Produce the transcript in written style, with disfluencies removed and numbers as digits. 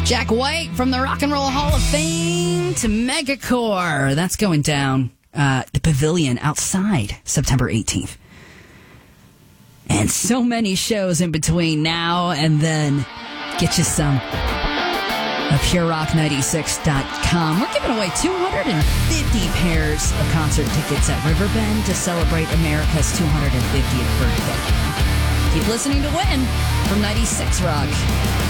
Jack White from the Rock and Roll Hall of Fame to Megacore. That's going down the Pavilion outside September 18th. And so many shows in between now and then. Get you some at PureRock96.com. We're giving away 250 pairs of concert tickets at Riverbend to celebrate America's 250th birthday. Keep listening to win from 96 Rock.